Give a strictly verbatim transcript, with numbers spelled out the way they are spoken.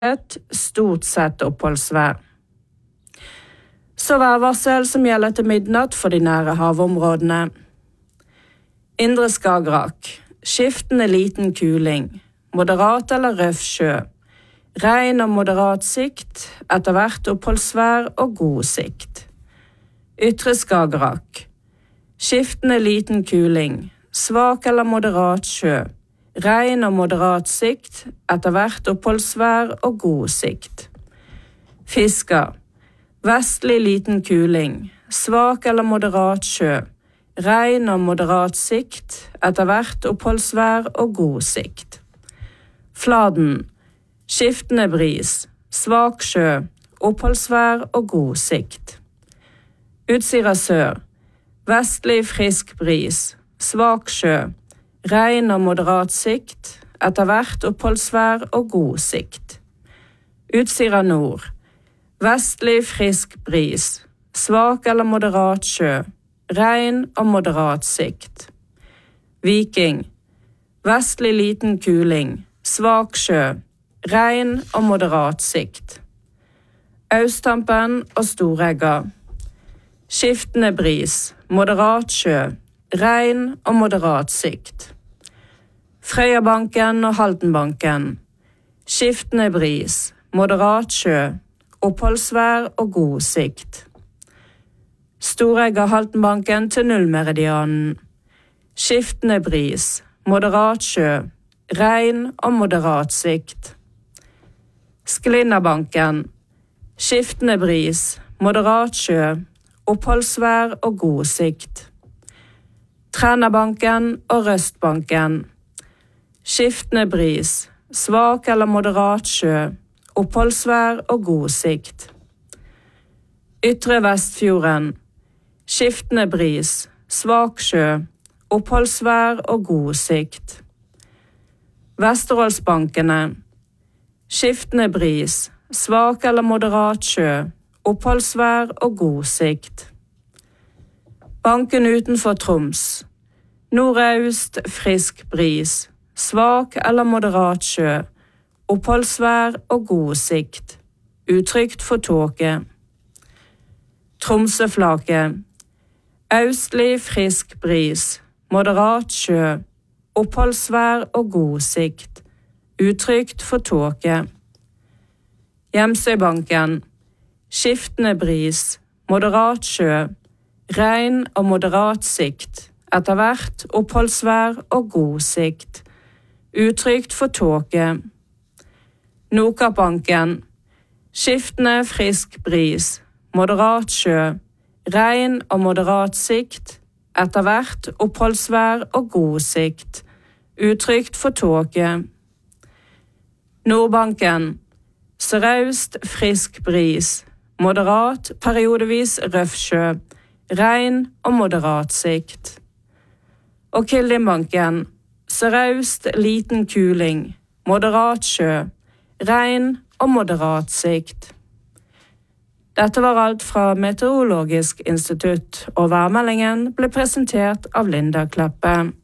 Et stort sett oppholdsvær. Så værvarsel som gjelder til midnatt for de nære havområdene. Indre Skagerrak. Skiftende liten kuling. Moderat eller røff sjø. Regn og moderat sikt, etter hvert oppholdsvær og god sikt. Ytre Skagerrak. Skiftende liten kuling. Svak eller moderat sjø. Regn og moderat sikt, etter hvert oppholdsvær og god sikt. Fisker. Vestlig liten kuling. Svak eller moderat sjø. Regn og moderat sikt, etter hvert oppholdsvær og god sikt. Fladen. Skiftende bris. Svak sjø. Oppholdsvær og god sikt. Utsira sør. Vestlig frisk bris. Svak sjø. Regn og moderat sikt, etter hvert oppholdsvær og god sikt. Utsira nord. Vestlig frisk bris. Svak eller moderat sjø. Regn og moderat sikt. Viking. Vestlig liten kuling. Svak sjø. Regn og moderat sikt. Austtampen og Storegga. Skiftende bris. Moderat sjø. Regn og moderat sikt. Frøyabanken og Haltenbanken. Skiftende bris. Moderat sjø. Oppholdsvær og god sikt. Storegga Haltenbanken til nullmeridianen. Skiftende bris. Moderat sjø. Regn og moderat sikt. Sklinnabanken. Skiftende bris. Moderat sjø. Oppholdsvær og god sikt. Trænabanken og Røstbanken. Skiftende bris. Svak eller moderat sjø. Oppholdsvær og god sikt. Ytre Vestfjorden. Skiftende bris. Svak sjø. Oppholdsvær og god sikt. Vesterålsbankene. Skiftende bris. Svak eller moderat sjø. Oppholdsvær og god sikt. Banken utenfor Troms. Nordøst frisk bris. Svak eller moderat sjø. Oppholdsvær og god sikt. Utrygt for tåke. Tromsøflaket. Østlig frisk bris. Moderat sjø. Oppholdsvær og god sikt. Utrygt for tåke. Gjemsøybanken. Skiftende bris. Moderat sjø. Regn og moderat sikt. Etter hvert oppholdsvær og god sikt. Utrygt for tåke. Nordkappbanken. Skiftende frisk bris. Moderat sjø. Regn og moderat sikt. Etter hvert oppholdsvær og god sikt. Utrygt for tåke. Nordbanken. Sørøst frisk bris. Moderat, periodevis røff sjø. Regn og moderat sikt. Og Kildingbanken. Sørøst liten kuling. Moderat sjø. Regn og moderat sikt. Dette var alt fra Meteorologisk institutt, og værmeldingen ble presentert av Linda Kleppe.